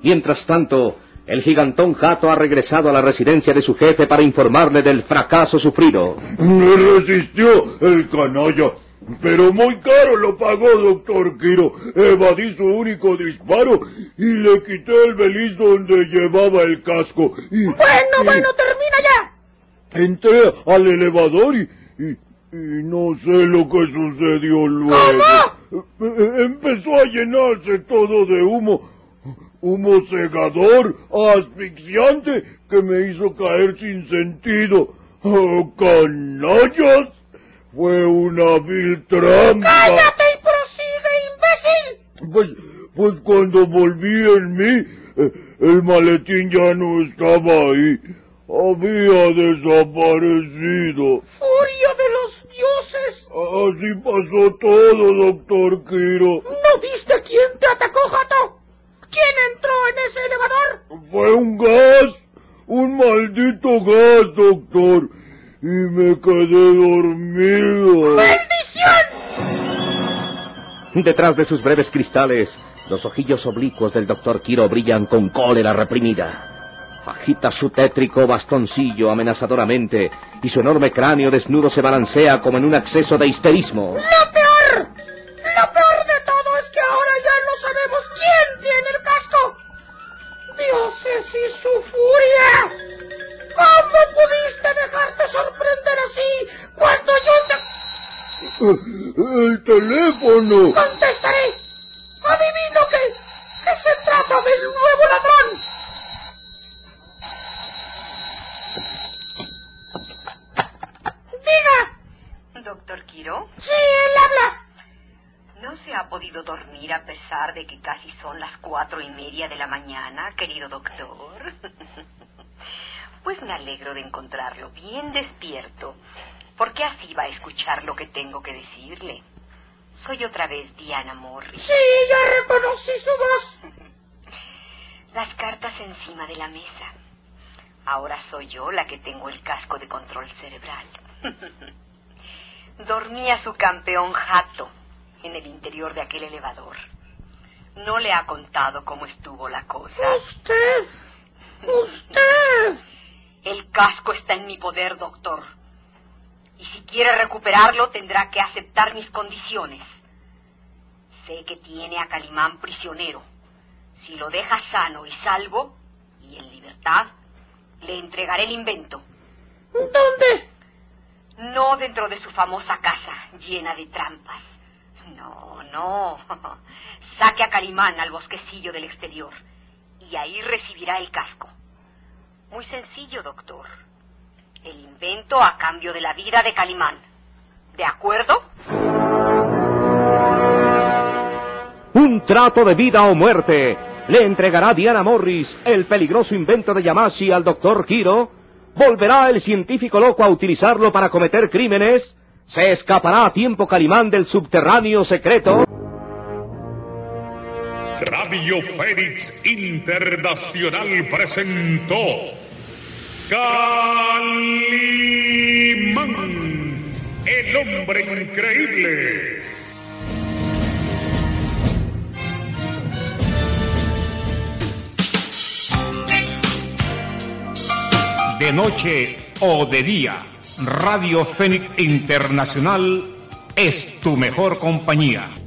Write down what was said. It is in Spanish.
Mientras tanto, el gigantón Jato ha regresado a la residencia de su jefe para informarle del fracaso sufrido. Me resistió el canalla, pero muy caro lo pagó, doctor Quiro. Evadí su único disparo y le quité el beliz donde llevaba el casco. Bueno, termina ya. Entré al elevador y no sé lo que sucedió luego. ¿Cómo? Empezó a llenarse todo de humo cegador, asfixiante, que me hizo caer sin sentido. ¡Oh, canallas! Fue una vil trampa. ¡Cállate y prosigue, imbécil! Pues cuando volví en mí, el maletín ya no estaba ahí. Había desaparecido. ¡Furia de los dioses! Así pasó todo, doctor Quiro. ¿No viste quién te atacó, Jato? ¿Quién entró en ese elevador? Fue un gas, un maldito gas, doctor, y me quedé dormido. ¡Maldición! Detrás de sus breves cristales, los ojillos oblicuos del doctor Quiro brillan con cólera reprimida. Agita su tétrico bastoncillo amenazadoramente y su enorme cráneo desnudo se balancea como en un acceso de histerismo. ¡Lo peor de todo es que ahora ya no sabemos quién tiene el casco! ¡Dioses y su furia! ¿Cómo pudiste dejarte sorprender así cuando yo te... ¡El teléfono! ¡Contestaré! ¡Adivino que se trata del nuevo ladrón! ¡Diga! ¿Doctor Quiro? ¡Sí, él habla! ¿No se ha podido dormir a pesar de que casi son las 4:30 de la mañana, querido doctor? Pues me alegro de encontrarlo bien despierto, porque así va a escuchar lo que tengo que decirle. Soy otra vez Diana Morris. Sí, ya reconocí su voz. Las cartas encima de la mesa. Ahora soy yo la que tengo el casco de control cerebral. Dormía su campeón Jato en el interior de aquel elevador. No le ha contado cómo estuvo la cosa. ¡Usted! El casco está en mi poder, doctor. Y si quiere recuperarlo, tendrá que aceptar mis condiciones. Sé que tiene a Calimán prisionero. Si lo deja sano y salvo, y en libertad, le entregaré el invento. ¿Dónde? No dentro de su famosa casa, llena de trampas. No. Saque a Calimán al bosquecillo del exterior, y ahí recibirá el casco. Muy sencillo, doctor. El invento a cambio de la vida de Calimán. ¿De acuerdo? Un trato de vida o muerte. Le entregará Diana Morris el peligroso invento de Yamashi al doctor Quiro. ¿Volverá el científico loco a utilizarlo para cometer crímenes? ¿Se escapará a tiempo Calimán del subterráneo secreto? Radio Fénix Internacional presentó Calimán, el hombre increíble. De noche o de día, Radio Fénix Internacional es tu mejor compañía.